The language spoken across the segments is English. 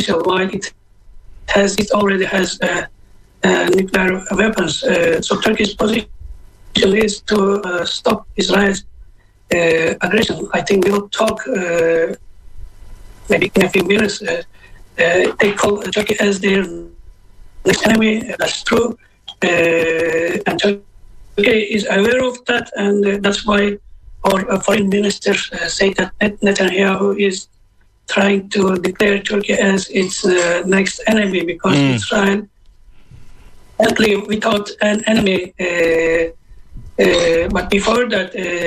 potential, while it already has nuclear weapons. So Turkey's position is to stop Israel's aggression. I think we'll talk maybe in a few minutes. They call Turkey as their next enemy. That's true. And Turkey is aware of that, and that's why our foreign minister say that Netanyahu is trying to declare Turkey as its next enemy, because Israel, actually without an enemy, but before that,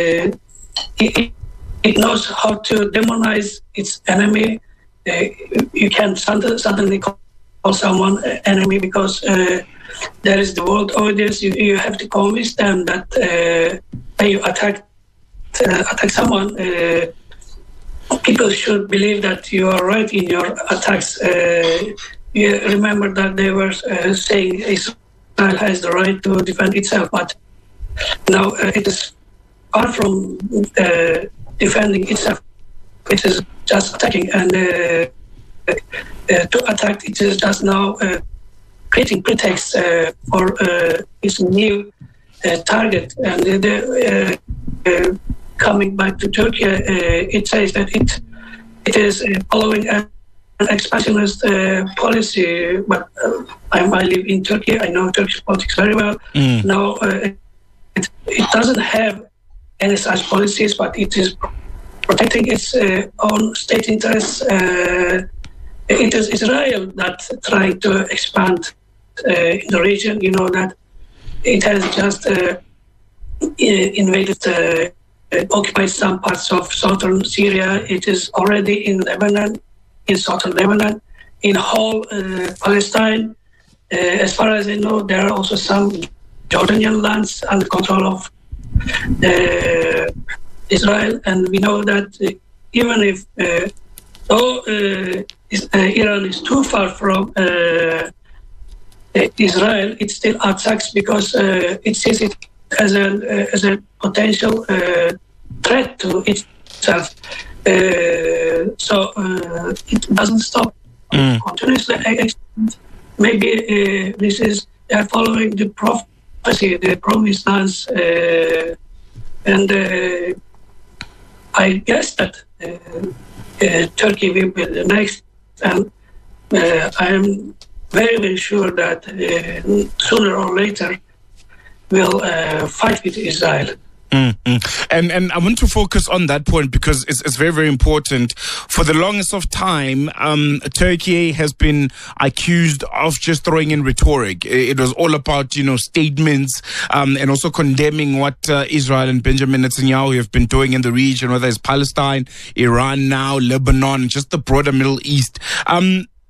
it knows how to demonize its enemy. You can suddenly call someone enemy because there is the world audience. You have to convince them that when you attack someone, people should believe that you are right in your attacks. You remember that they were saying Israel has the right to defend itself, but now it is far from defending itself. It is just attacking, and to attack, it is just now creating pretext for its new target. And coming back to Turkey, it says that it is following an expansionist policy. But I live in Turkey. I know Turkish politics very well. Now, it doesn't have any such policies, but it is protecting its own state interests. It is Israel that trying to expand in the region. You know that it has just invaded, occupied some parts of southern Syria. It is already in Lebanon, in southern Lebanon, in whole Palestine. As far as I know, there are also some Jordanian lands under control of Israel, and we know that even if though Iran is too far from Israel, it still attacks because it sees it as a potential threat to itself. So it doesn't stop continuously. Maybe this is following the prophecy, the promised lands, and I guess that Turkey will be the next, and I am very, very sure that sooner or later we'll fight with Israel. And I want to focus on that point because it's very, very important. For the longest of time, Turkey has been accused of just throwing in rhetoric. It was all about, statements and also condemning what Israel and Benjamin Netanyahu have been doing in the region, whether it's Palestine, Iran now, Lebanon, just the broader Middle East.